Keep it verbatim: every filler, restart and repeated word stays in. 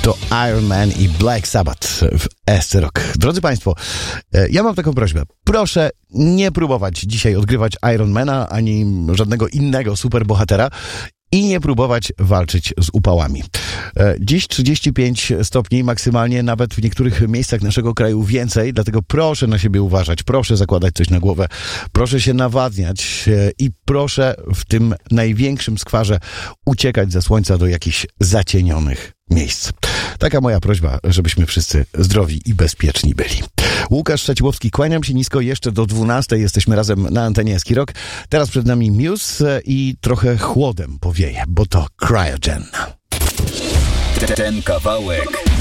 To Iron Man i Black Sabbath w S C Rock. Drodzy Państwo, ja mam taką prośbę. Proszę nie próbować dzisiaj odgrywać Ironmana ani żadnego innego superbohatera i nie próbować walczyć z upałami. Dziś trzydzieści pięć stopni maksymalnie, nawet w niektórych miejscach naszego kraju więcej, dlatego proszę na siebie uważać, proszę zakładać coś na głowę, proszę się nawadniać i proszę w tym największym skwarze uciekać ze słońca do jakichś zacienionych miejsc. Taka moja prośba, żebyśmy wszyscy zdrowi i bezpieczni byli. Łukasz Szczeciłowski, kłaniam się nisko, jeszcze do dwunastej jesteśmy razem na antenie S K Rock. Teraz przed nami Muse i trochę chłodem powieje, bo to Cryogen. Ten kawałek